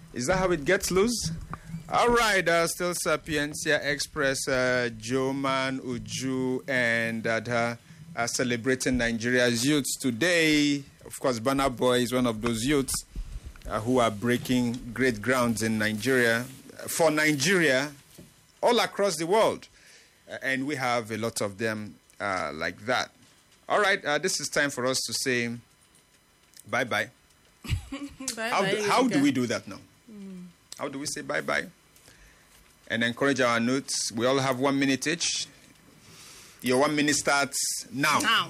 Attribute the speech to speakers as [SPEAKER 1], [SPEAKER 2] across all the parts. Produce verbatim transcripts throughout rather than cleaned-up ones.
[SPEAKER 1] Is that how it gets loose? All right, uh, still Sapiencia Express, uh, Joe Man, Uju, and uh, uh, celebrating Nigeria's youths today. Of course, Burna Boy is one of those youths uh, who are breaking great grounds in Nigeria, for Nigeria, all across the world. Uh, and we have a lot of them uh, like that. All right, uh, this is time for us to say bye-bye.
[SPEAKER 2] Bye
[SPEAKER 1] How,
[SPEAKER 2] bye,
[SPEAKER 1] do, how do
[SPEAKER 2] Yuka.
[SPEAKER 1] we do that now? Mm. How do we say bye-bye? And encourage our notes. We all have one minute each. Your one minute starts now.
[SPEAKER 2] Now.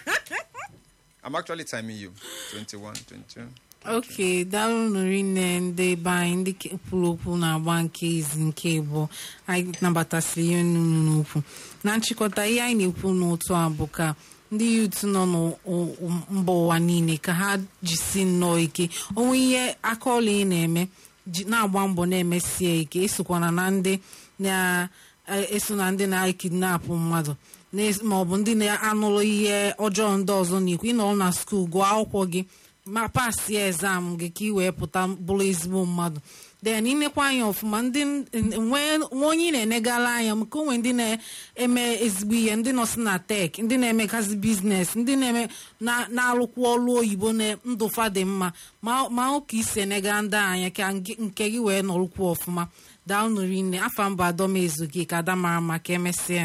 [SPEAKER 1] I'm actually timing you. twenty-one, twenty-two.
[SPEAKER 3] Okay, daalụ nne ndị be anyị ndị kwuru okwu na-agba nke izi nke bụ anyị nabatasịrị ihe nnụnụ n'okwu. Na nchịkọta ihe anyị na-ekwu n'otu a bụ ka ndị youth nọ n'mba ụwa niile ka ha jisi nnọọ ike. Onwe ihe aka ọla ị na-eme na-agba mbọ na-emesie ike, esokwana na ndị na-eso na ndị na-ekidnapụ mmadụ maọbụ ndị na-anụrụ ihe ọjọọ ndị ọzọ n'ikwu. Ị nọrọ na skuul gụọ akwụkwọ gị ma pasi exam gị ka ị wee pụta bụrụ ezigbo mmadụ. Then inekwa anya ọfụma ndị nwe onye ị na-enegala anya maka onwe ndị na-eme ezigbo ihe, ndị nọsi na tek, ndị na-emekazi biznes, ndị na-eme na-alụkwa ọrụ oyibo na ndụ fadị mma ma ụka isi enega ndị anya ka nke gị wee nọrụkwa ọfụma. Daalụ rinne. Afa mba Adamezu gị ka ada mara maka emesịa.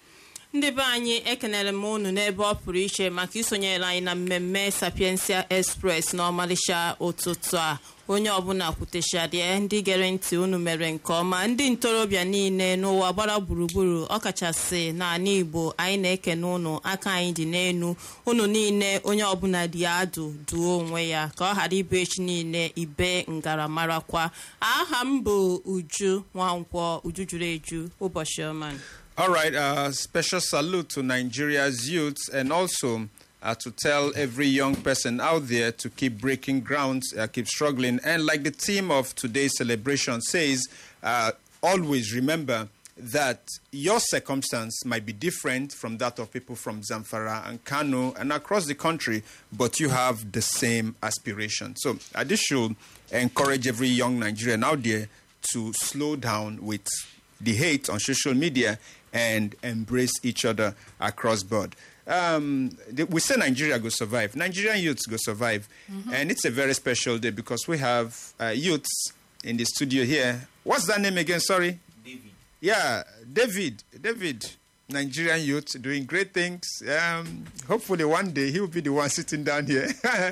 [SPEAKER 2] Ndị be anyị ekenere m unu n'ebe ọ pụrụ iche maka isonyere anyị na mmemme Sapiencia Express n'ọmalịcha ụtụtụ a. Onye ọbụla kwutechadịa, ndị gere ntị unu mere nke ọma. Ndị ntorobịa niile n'ụwa gbara gburugburu, ọkachasị n'ala Igbo, anyị na-ekene unu, aka anyị dị n'enu. Unu niile onye ọbụla dị adụ duo onwe ya ka ọ ghara ibe echi niile ibe ngaramarakwa. Aha m bụ Uju Nwankwọ, Uju juru eju. Ụbọchị ọma.
[SPEAKER 1] All right, uh, special salute to Nigeria's youths, and also uh, to tell every young person out there to keep breaking grounds, uh, keep struggling. And like the theme of today's celebration says, uh, always remember that your circumstance might be different from that of people from Zamfara and Kano and across the country, but you have the same aspiration. So uh, this should encourage every young Nigerian out there to slow down with the hate on social media and embrace each other across board. Um, we say Nigeria go survive. Nigerian youths go survive. Mm-hmm. And it's a very special day because we have uh, youths in the studio here. What's that name again? Sorry?
[SPEAKER 4] David.
[SPEAKER 1] Yeah, David. David, Nigerian youth doing great things. Um, hopefully one day he'll be the one sitting down here.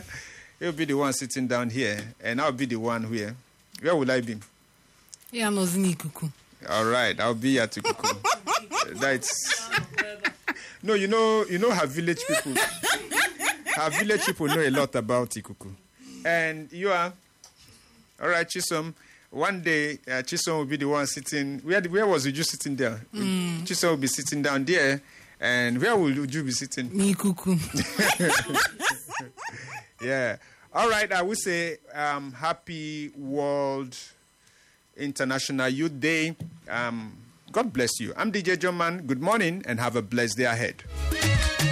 [SPEAKER 1] He'll be the one sitting down here. And I'll be the one here. Where will I be?
[SPEAKER 3] Yeah, no zinikuku.
[SPEAKER 1] All right, I'll be at Ikuku. That's no, you know, you know, her village people. Her village people know a lot about Ikuku, and you are all right, Chisom. One day, uh, Chisom will be the one sitting. Where, where was you sitting there? Mm. Chisom will be sitting down there, and where will you be sitting?
[SPEAKER 3] Ikuku.
[SPEAKER 1] Yeah. All right. I would say, um, happy World International Youth Day. Um, God bless you. I'm D J John Man. Good morning and have a blessed day ahead.